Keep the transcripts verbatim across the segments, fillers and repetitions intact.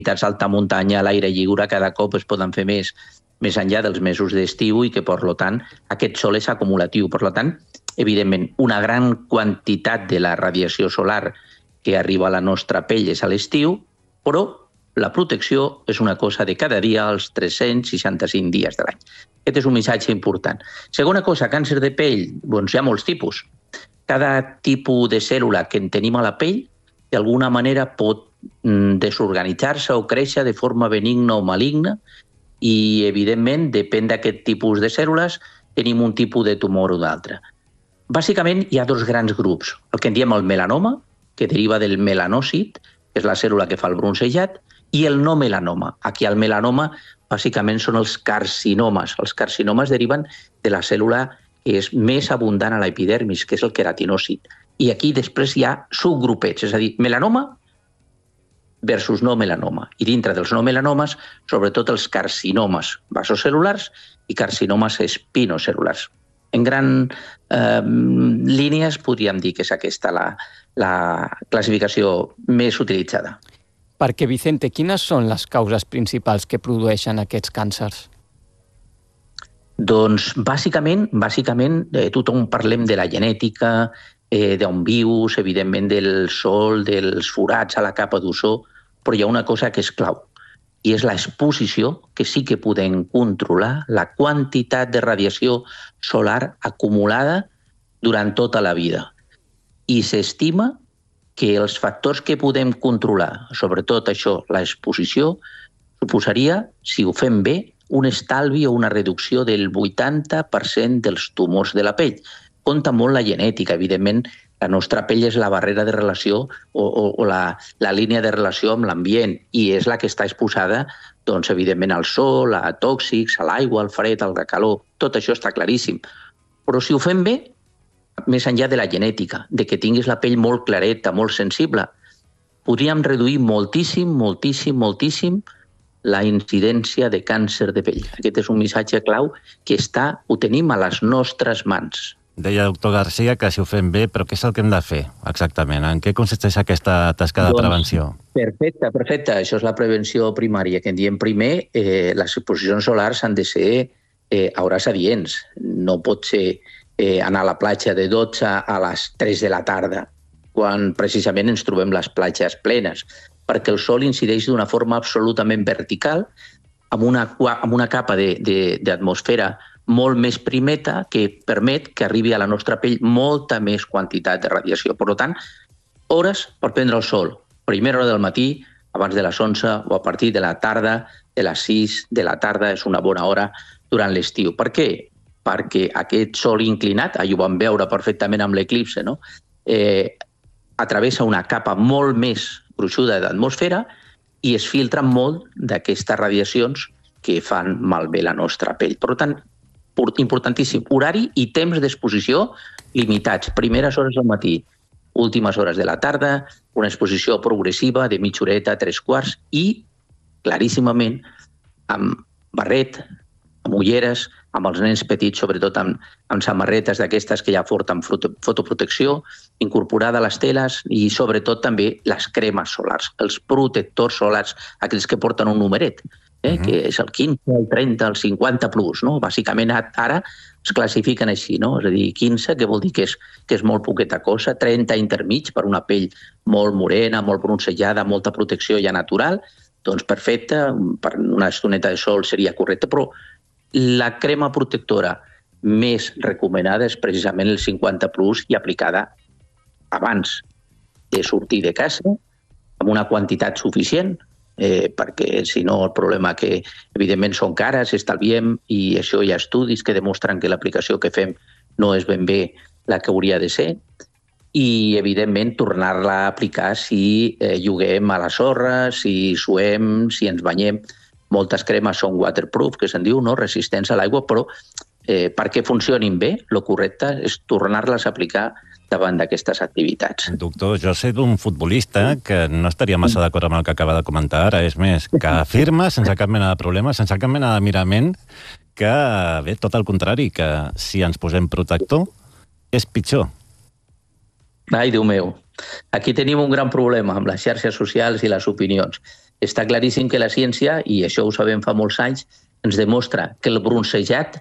activitats d'alta muntanya a l'aire lliure cada cop es poden fer més, més enllà dels mesos d'estiu i que, per tant, aquest sol és acumulatiu. Per tant, evidentment, una gran quantitat de la radiació solar que arriba a la nostra pell és a l'estiu, però la protecció és una cosa de cada dia als tres-cents seixanta-cinc dies de l'any. Aquest és un missatge important. Segona cosa, càncer de pell, doncs hi ha molts tipus. Cada tipus de cèl·lula que en tenim a la pell, d'alguna manera pot desorganitzar-se o créixer de forma benigna o maligna i, evidentment, depèn d'aquest tipus de cèl·lules, tenim un tipus de tumor o d'altre. Bàsicament, hi ha dos grans grups. El que en diem el melanoma, que deriva del melanòcit, que és la cèl·lula que fa el bronzejat, i el no melanoma. Aquí el melanoma, bàsicament, són els carcinomes. Els carcinomes deriven de la cèl·lula que és més abundant a l'epidermis, que és el queratinòcit. I aquí després hi ha subgrupets, és a dir, melanoma versus no melanoma. I dintre dels no melanomes, sobretot els carcinomes vasocel·lulars i carcinomes espinocel·lulars. En gran eh, línies podríem dir que és aquesta la, la classificació més utilitzada. Perquè, Vicente, quines són les causes principals que produeixen aquests càncers? Doncs, bàsicament, bàsicament eh, tothom parlem de la genètica, eh, d'on vius, evidentment del sol, dels forats a la capa d'ozó, però hi ha una cosa que és clau, i és l'exposició, que sí que podem controlar la quantitat de radiació solar acumulada durant tota la vida. I s'estima que els factors que podem controlar, sobretot això, l'exposició, suposaria, si ho fem bé, un estalvi o una reducció del vuitanta per cent dels tumors de la pell. Compta molt la genètica, evidentment, la nostra pell és la barrera de relació o, o, o la, la línia de relació amb l'ambient i és la que està exposada, doncs, evidentment, al sol, a tòxics, a l'aigua, al fred, al calor. Tot això està claríssim. Però si ho fem bé, més enllà de la genètica, de que tinguis la pell molt clareta, molt sensible, podríem reduir moltíssim, moltíssim, moltíssim la incidència de càncer de pell. Aquest és un missatge clau que està, ho tenim a les nostres mans. Deia, doctor Garcia, que si ho fem bé, però què és el que hem de fer exactament? En què consisteix aquesta tasca de prevenció? Doncs, perfecte, perfecte. Això és la prevenció primària, que en diem primer, eh, les exposicions solars han de ser eh, a hores adients. No pot ser eh, anar a la platja de dotze a les tres de la tarda, quan precisament ens trobem les platges plenes, perquè el sol incideix d'una forma absolutament vertical, amb una, amb una capa d'atmosfera molt més primeta que permet que arribi a la nostra pell molta més quantitat de radiació. Per tant, hores per prendre el sol. Primera hora del matí, abans de les onze, o a partir de la tarda, de les sis de la tarda, és una bona hora durant l'estiu. Per què? Perquè aquest sol inclinat, ahir ho vam veure perfectament amb l'eclipse, no? eh, atravessa una capa molt més gruixuda d'atmosfera i es filtren molt d'aquestes radiacions que fan malbé la nostra pell. Per tant, importantíssim, horari i temps d'exposició limitats. Primeres hores del matí, últimes hores de la tarda, una exposició progressiva de mitja horeta, tres quarts i, claríssimament, amb barret, amb ulleres, amb els nens petits, sobretot amb, amb samarretes d'aquestes que ja porten fotoprotecció, incorporada a les teles i, sobretot, també les cremes solars, els protectors solars, aquells que porten un numeret, eh, uh-huh. que és el quinze, el trenta, el cinquanta plus, no? Bàsicament ara es classifiquen així, no? És a dir, quinze, que vol dir que és, que és molt poqueta cosa, trenta intermig per una pell molt morena, molt bronzejada, molta protecció ja natural, doncs perfecte, per una estoneta de sol seria correcte, però la crema protectora més recomanada és precisament el cinquanta plus i aplicada abans de sortir de casa amb una quantitat suficient, eh, perquè si no el problema que evidentment són cares, estalviem i això hi ha estudis que demostren que l'aplicació que fem no és ben bé la que hauria de ser i evidentment tornar-la a aplicar si eh, juguem a la sorra, si suem, si ens banyem. Moltes cremes són waterproof, que se'n diu, no? Resistents a l'aigua, però eh, perquè funcionin bé, el correcte és tornar-les a aplicar davant d'aquestes activitats. Doctor, jo sé d'un futbolista que no estaria massa d'acord amb el que acaba de comentar ara, és més, que afirma, sense cap mena de problema, sense cap mena de mirament, que, bé, tot el contrari, que si ens posem protector, és pitjor. Ai, Déu meu, aquí tenim un gran problema amb les xarxes socials i les opinions. està claríssim que la ciència, i això ho sabem fa molts anys, ens demostra que el bronzejat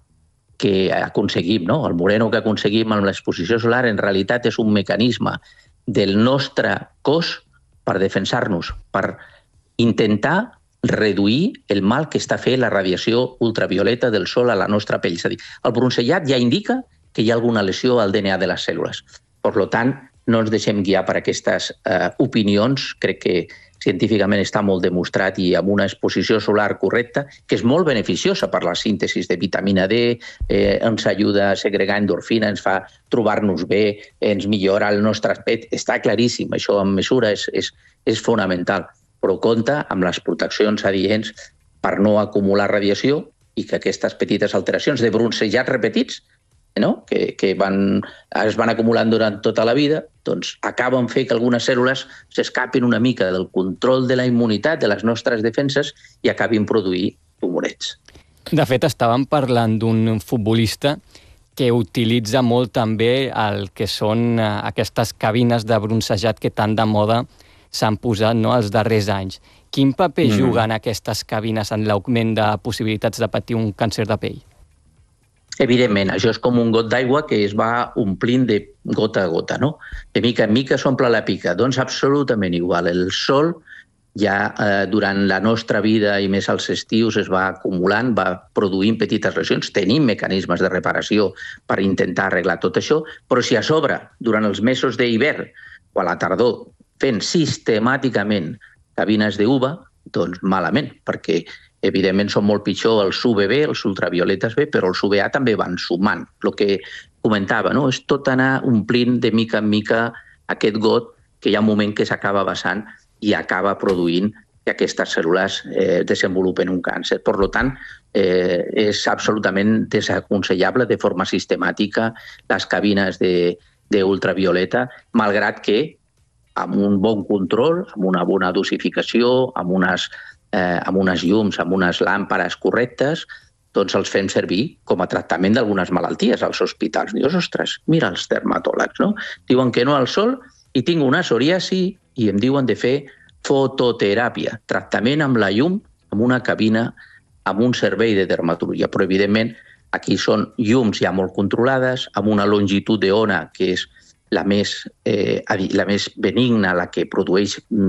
que aconseguim, no? el moreno que aconseguim amb l'exposició solar, en realitat és un mecanisme del nostre cos per defensar-nos, per intentar reduir el mal que està fent la radiació ultravioleta del sol a la nostra pell. És a dir, el bronzellat ja indica que hi ha alguna lesió al D N A de les cèl·lules. Per tant, no ens deixem guiar per aquestes eh, opinions. Crec que científicament està molt demostrat i amb una exposició solar correcta, que és molt beneficiosa per la síntesi de vitamina D, eh, ens ajuda a segregar endorfina, ens fa trobar-nos bé, ens millora el nostre aspecte. Està claríssim, això en mesura és, és, és fonamental. Però compta amb les proteccions adients per no acumular radiació i que aquestes petites alteracions de bronzejats repetits, no? que, que van, es van acumulant durant tota la vida, doncs acaben fent que algunes cèl·lules s'escapin una mica del control de la immunitat, de les nostres defenses, i acabin produint tumorets. De fet, estàvem parlant d'un futbolista que utilitza molt també el que són aquestes cabines de bronzejat que tan de moda s'han posat, no?, els darrers anys. Quin paper mm. juguen aquestes cabines en l'augment de possibilitats de patir un càncer de pell? Evidentment, això és com un got d'aigua que es va omplint de gota a gota, no? De mica en mica s'omple la pica. Doncs absolutament igual. El sol ja eh, durant la nostra vida i més als estius es va acumulant, va produint petites lesions. Tenim mecanismes de reparació per intentar arreglar tot això, però si a sobre, durant els mesos d'hivern o a la tardor, fent sistemàticament cabines d'U V A, doncs malament, perquè evidentment són molt pitjor els U V B, els ultravioletes B, però els U V A també van sumant. El que comentava, no? És tot anar omplint de mica en mica aquest got que hi ha un moment que s'acaba vessant i acaba produint que aquestes cèl·lules eh, desenvolupen un càncer. Per tant, eh, és absolutament desaconsellable de forma sistemàtica les cabines d'ultravioleta, malgrat que amb un bon control, amb una bona dosificació, amb unes, eh, amb unes llums, amb unes làmperes correctes, doncs els fem servir com a tractament d'algunes malalties als hospitals. Dius, ostres, mira els dermatòlegs, no? Diuen que no al sol i tinc una psoriasi i em diuen de fer fototeràpia, tractament amb la llum, amb una cabina, amb un servei de dermatologia. Però, evidentment, aquí són llums ja molt controlades, amb una longitud d'ona que és la més, eh, la més benigna, la que produeix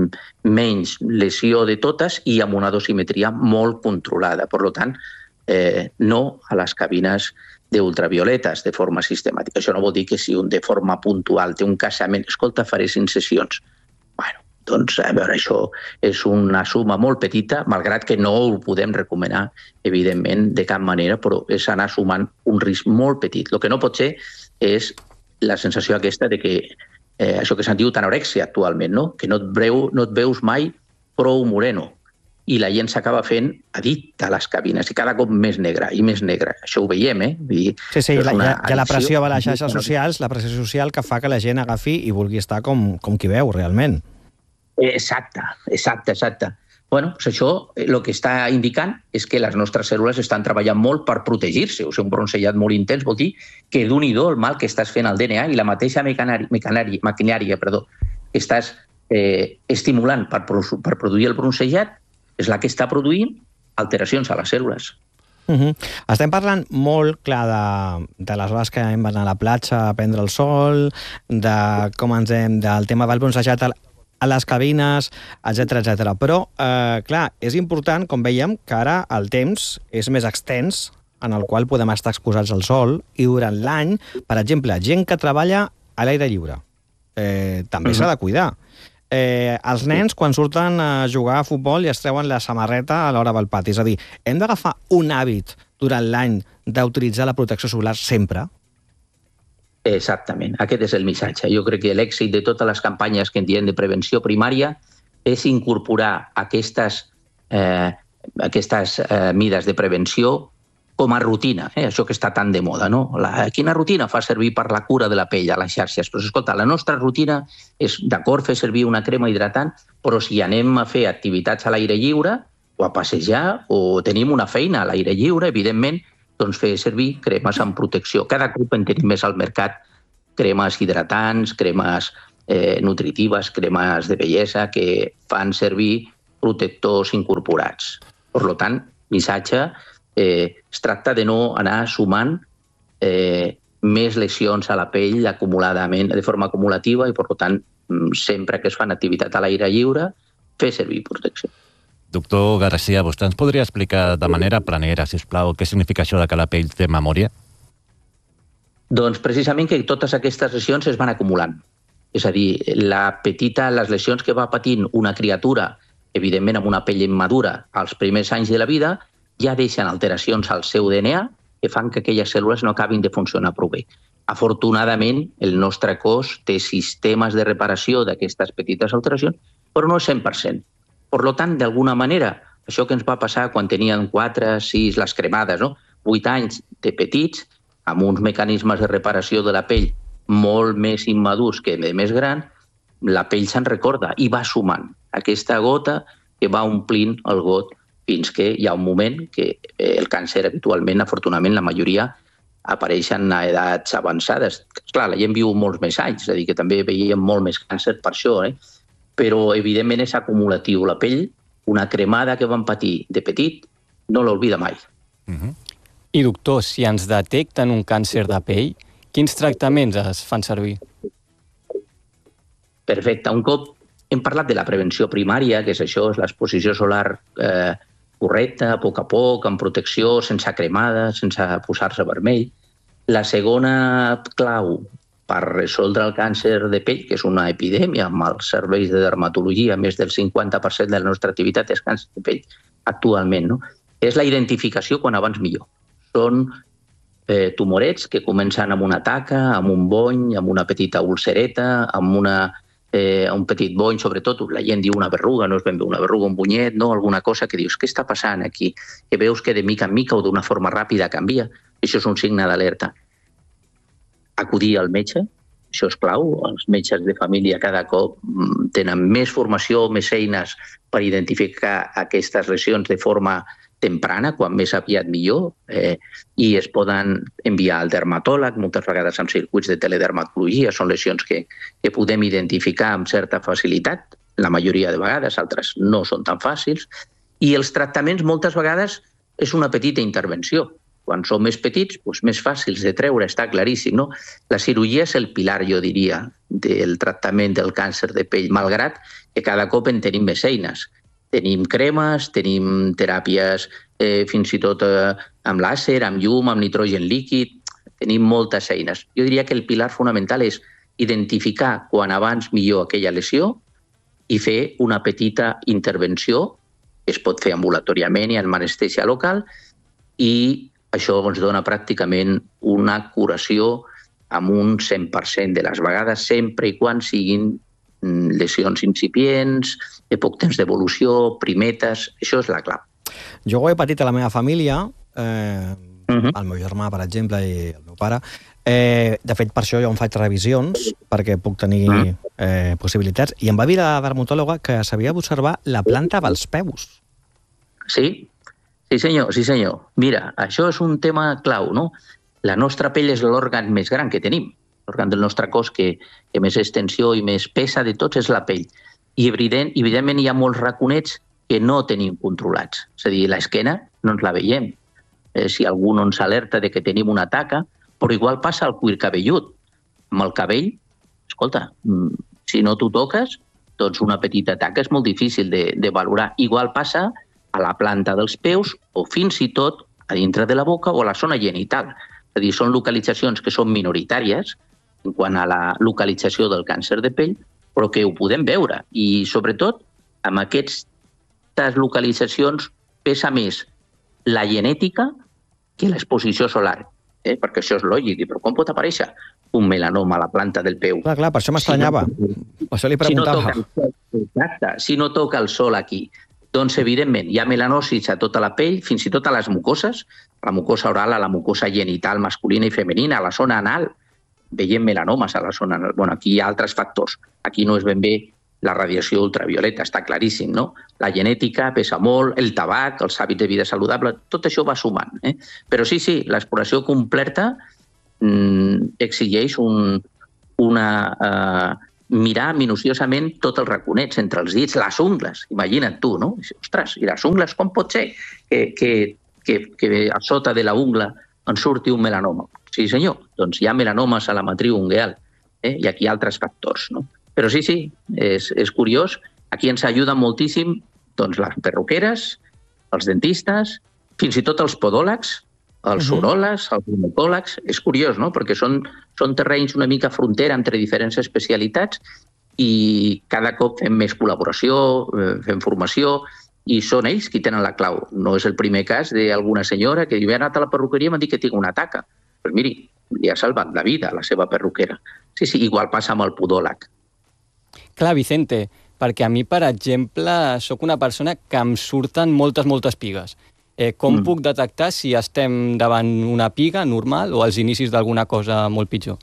menys lesió de totes i amb una dosimetria molt controlada. Per tant, eh, no a les cabines d'ultravioletes de forma sistemàtica. Això no vol dir que si un de forma puntual té un casament, escolta, faré cinc sessions. Bueno, doncs, a veure, això és una suma molt petita, malgrat que no ho podem recomanar, evidentment, de cap manera, però és anar sumant un risc molt petit. El que no pot ser és la sensació aquesta de que eh, això que se'n diu anorèxia actualment, no? Que no et, breu, no et veus mai prou moreno i la gent s'acaba fent addicta a les cabines i cada cop més negra i més negra. Això ho veiem, eh? Vull dir, sí, sí, la, hi, ha, hi ha la pressió a les xarxes socials, la pressió social que fa que la gent agafi i vulgui estar com, com qui veu, realment. Exacte, exacte, exacte. Bueno, doncs això el que està indicant és que les nostres cèl·lules estan treballant molt per protegir-se. O sigui, un bronzellat molt intens vol dir que d'un i do el mal que estàs fent al D N A i la mateixa maquinària, maquinària, maquinària perdó, que estàs eh, estimulant per, per produir el bronzellat és la que està produint alteracions a les cèl·lules. Uh-huh. Estem parlant molt, clar, de, de les hores que hem d'anar a la platja a prendre el sol, de com ens hem, del tema del bronzejat a les cabines, etcètera, etcètera. Però, eh, clar, és important, com veiem, que ara el temps és més extens en el qual podem estar exposats al sol i durant l'any, per exemple, gent que treballa a l'aire lliure, eh, també mm-hmm. s'ha de cuidar. Eh, els nens, quan surten a jugar a futbol i es treuen la samarreta a l'hora del pati. És a dir, hem d'agafar un hàbit durant l'any d'utilitzar la protecció solar sempre? Exactament, aquest és el missatge. Jo crec que l'èxit de totes les campanyes que en diem de prevenció primària és incorporar aquestes, eh, aquestes eh, mides de prevenció com a rutina, eh? Això que està tan de moda, no? La, quina rutina fa servir per la cura de la pell a les xarxes? Però, escolta, la nostra rutina és, d'acord, fer servir una crema hidratant, però si anem a fer activitats a l'aire lliure, o a passejar, o tenim una feina a l'aire lliure, evidentment, doncs fer servir cremes amb protecció. Cada cop en tenim més al mercat cremes hidratants, cremes eh, nutritives, cremes de bellesa que fan servir protectors incorporats. Per tant, missatge, eh, es tracta de no anar sumant eh, més lesions a la pell acumuladament, de forma acumulativa, i per tant, sempre que es fan activitat a l'aire lliure, fer servir protecció. Doctor Garcia, vostè ens podria explicar de manera planera, si us plau, què significa això de que la pell té memòria? Doncs precisament que totes aquestes lesions es van acumulant. És a dir, la petita, les lesions que va patint una criatura, evidentment amb una pell immadura, als primers anys de la vida, ja deixen alteracions al seu D N A que fan que aquelles cèl·lules no acabin de funcionar prou bé. Afortunadament, el nostre cos té sistemes de reparació d'aquestes petites alteracions, però no el cent per cent. Per tant, d'alguna manera, això que ens va passar quan teníem quatre, sis, les cremades, no? vuit anys de petits, amb uns mecanismes de reparació de la pell molt més immadurs que de més gran, la pell se'n recorda i va sumant aquesta gota que va omplint el got fins que hi ha un moment que el càncer habitualment, afortunadament, la majoria apareixen a edats avançades. Clar, la gent viu molts més anys, és a dir, que també veiem molt més càncer per això, eh? Però evidentment és acumulatiu. La pell, una cremada que van patir de petit, no l'oblida mai. Uh-huh. I doctor, si ens detecten un càncer de pell, quins tractaments es fan servir? Perfecte. Un cop hem parlat de la prevenció primària, que és això, és l'exposició solar eh, correcta, a poc a poc, amb protecció, sense cremada, sense posar-se vermell. La segona clau per resoldre el càncer de pell, que és una epidèmia amb els serveis de dermatologia, més del cinquanta per cent de la nostra activitat és càncer de pell actualment, no? És la identificació quan abans millor. Són eh, tumorets que comencen amb una taca, amb un bony, amb una petita ulcereta, amb una Eh, un petit bony, sobretot, la gent diu una berruga, no és ben bé una berruga, un bunyet, no? Alguna cosa que dius, què està passant aquí? Que veus que de mica en mica o d'una forma ràpida canvia. Això és un signe d'alerta. Acudir al metge, això és clau. Els metges de família cada cop tenen més formació, més eines per identificar aquestes lesions de forma temprana, quan més aviat millor, eh, i es poden enviar al dermatòleg, moltes vegades amb circuits de teledermatologia, són lesions que, que podem identificar amb certa facilitat, la majoria de vegades, altres no són tan fàcils, i els tractaments moltes vegades és una petita intervenció. Quan som més petits, doncs més fàcils de treure, està claríssim, no? La cirurgia és el pilar, jo diria, del tractament del càncer de pell, malgrat que cada cop en tenim més eines. Tenim cremes, tenim teràpies eh, fins i tot eh, amb làser, amb llum, amb nitrogen líquid, tenim moltes eines. Jo diria que el pilar fonamental és identificar quan abans millor aquella lesió i fer una petita intervenció, que es pot fer ambulatòriament i amb anestèsia local, i això ens dona pràcticament una curació amb un cent per cent de les vegades, sempre i quan siguin lesions incipients, de poc temps d'evolució, primetes, això és la clau. Jo ho he patit a la meva família, eh, uh-huh. el meu germà, per exemple, i el meu pare. Eh, de fet, per això jo em faig revisions, perquè puc tenir uh-huh. eh, possibilitats, i em va dir la dermatòloga que s'havia d'observar la planta dels peus. Sí, sí senyor, sí senyor. Mira, això és un tema clau, no? La nostra pell és l'òrgan més gran que tenim. L'òrgan del nostre cos que, que més extensió i més pesa de tots és la pell. I evident, evidentment hi ha molts raconets que no tenim controlats. És a dir, l'esquena no ens la veiem. Eh, si algú no ens alerta de que tenim una taca, però igual passa al cuir cabellut. Amb el cabell, escolta, si no t'ho toques, doncs una petita taca és molt difícil de, de valorar. Igual passa a la planta dels peus o fins i tot a dintre de la boca o a la zona genital. És a dir, són localitzacions que són minoritàries en quant a la localització del càncer de pell, però que ho podem veure. I, sobretot, amb aquestes localitzacions pesa més la genètica que l'exposició solar. Eh? Perquè això és lògic. Però com pot aparèixer un melanoma a la planta del peu? Clar, clar, per això m'estranyava. Si no, per això li preguntava. Si no toca el sol, exacte, si no toca el sol aquí, doncs, evidentment, hi ha melanòcits a tota la pell, fins i tot a les mucoses, a la mucosa oral, a la mucosa genital masculina i femenina, a la zona anal, veiem melanomes a la zona anal. Bueno, aquí hi ha altres factors. Aquí no és ben bé la radiació ultravioleta, està claríssim, no? La genètica pesa molt, el tabac, els hàbits de vida saludable, tot això va sumant. Eh? Però sí, sí, l'exploració completa mmm, exigeix un, una, uh, mirar minuciosament tots els raconets entre els dits, les ungles, imagina't tu, no? Ostres, i les ungles com pot ser que, que, que, que a sota de la ungla en surti un melanoma? Sí, senyor, doncs hi ha melanomes a la matriu ungueal, eh? I aquí altres factors, no? Però sí, sí, és, és curiós. Aquí ens ajuda moltíssim doncs, les perruqueres, els dentistes, fins i tot els podòlegs, els uh-huh. uròlegs, els ginecòlegs. És curiós, no? Perquè són, són terrenys una mica frontera entre diferents especialitats i cada cop fem més col·laboració, fem formació, i són ells qui tenen la clau. No és el primer cas d'alguna senyora que diu, he anat a la perruqueria i m'han dit que tinc una taca. Doncs miri, li ha salvat la vida a la seva perruquera. Sí, sí, igual passa amb el podòleg. Clar, Vicente, perquè a mi, per exemple, sóc una persona que em surten moltes, moltes pigues. Eh, com mm. puc detectar si estem davant una piga normal o als inicis d'alguna cosa molt pitjor?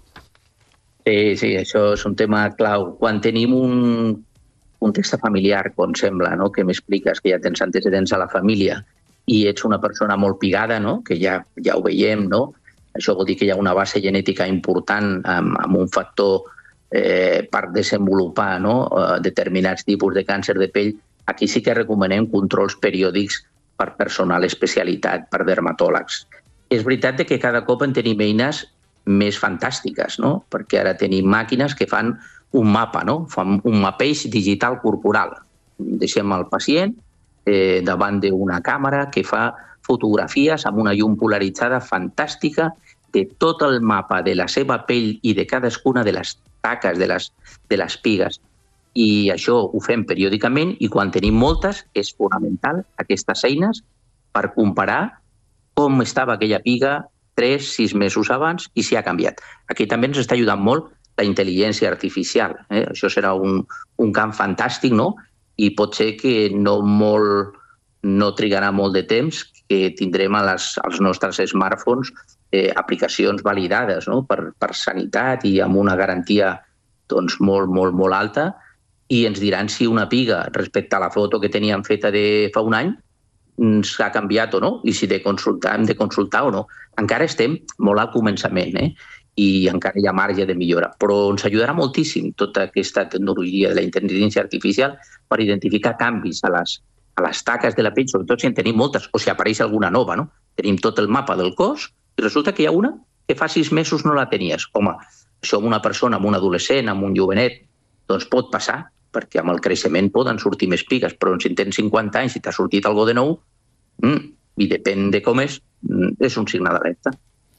Sí, sí, això és un tema clau. Quan tenim un context familiar, com sembla, no? Que m'expliques que ja tens antecedents a la família i ets una persona molt pigada, no? Que ja, ja ho veiem, no? Això vol dir que hi ha una base genètica important amb, amb un factor eh, per desenvolupar, no? eh, determinats tipus de càncer de pell. Aquí sí que recomanem controls periòdics per personal especialitat, per dermatòlegs. És veritat que cada cop en tenim eines més fantàstiques, no? Perquè ara tenim màquines que fan un mapa, no? Fan un mapeig digital corporal. Deixem el pacient eh, davant d'una càmera que fa fotografies amb una llum polaritzada fantàstica de tot el mapa de la seva pell i de cadascuna de les taques, de les, de les pigues. I això ho fem periòdicament i quan tenim moltes és fonamental aquestes eines per comparar com estava aquella piga tres, sis mesos abans i si ha canviat. Aquí també ens està ajudant molt la intel·ligència artificial. Eh? Això serà un, un camp fantàstic, no? I pot ser que no, molt, no trigarà molt de temps que tindrem a les, als nostres smartphones eh, aplicacions validades, no? per, per sanitat i amb una garantia doncs, molt, molt, molt alta, i ens diran si una piga respecte a la foto que teníem feta de fa un any s'ha canviat o no, i si de consultar, hem de consultar o no. Encara estem molt al començament, eh? I encara hi ha marge de millora, però ens ajudarà moltíssim tota aquesta tecnologia de la intel·ligència artificial per identificar canvis a les, a les taques de la pell, sobretot si en tenim moltes, o si apareix alguna nova, no? Tenim tot el mapa del cos i resulta que hi ha una que fa sis mesos no la tenies. Home, això amb una persona, amb un adolescent, amb un jovenet, doncs pot passar, perquè amb el creixement poden sortir més pigues, però si tens cinquanta anys i t'ha sortit alguna de nou, mm, i depèn de com és, mm, és un signe d'alerta.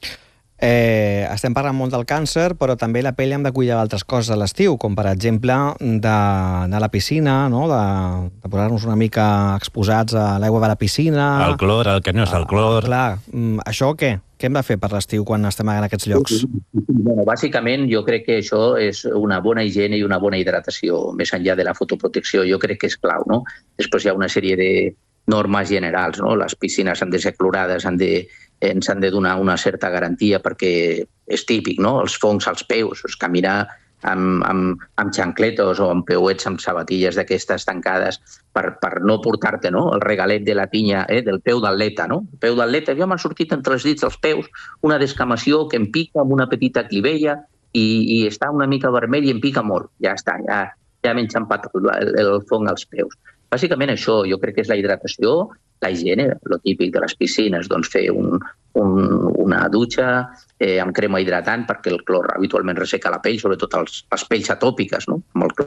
Eh, estem parlant molt del càncer, però també la pell hem de cuidar d'altres coses a l'estiu, com per exemple d'anar a la piscina, no? de, de posar-nos una mica exposats a l'aigua de la piscina. El clor, el que no és el clor. Ah, clar, això què? Què hem de fer per l'estiu quan estem en aquests llocs? Bueno, bàsicament, jo crec que això és una bona higiene i una bona hidratació, més enllà de la fotoprotecció, jo crec que és clau, no? Després hi ha una sèrie de normes generals, no? Les piscines han de ser clorades, han de, ens han de donar una certa garantia perquè és típic, no? Els fongs als peus, és caminar amb, amb, amb xancletos o amb peuets amb sabatilles d'aquestes tancades per, per no portar-te, no? El regalet de la tinya, eh? Del peu d'atleta, no? El peu d'atleta, jo m'han sortit entre els dits dels peus una descamació que em pica amb una petita clivella i, i està una mica vermell i em pica molt. Ja està, ja, ja m'he enxampat el, el fong als peus. Bàsicament això, jo crec que és la hidratació, la higiene, el típic de les piscines, doncs fer un, un, una dutxa eh, amb crema hidratant perquè el clor habitualment resseca la pell, sobretot els, les pells atòpiques, no? Amb el clor.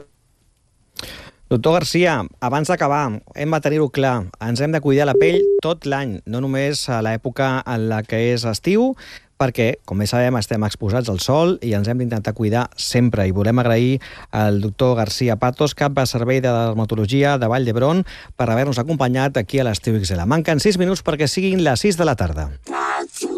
Doctor Garcia, abans d'acabar, hem de tenir-ho clar, ens hem de cuidar la pell tot l'any, no només a l'època en la que és estiu, perquè, com bé sabem, estem exposats al sol i ens hem d'intentar cuidar sempre. I volem agrair al doctor Garcia Patos, cap de Servei de Dermatologia de Vall d'Hebron, per haver-nos acompanyat aquí a l'Estiu X L. Manquen sis minuts perquè siguin les sis de la tarda.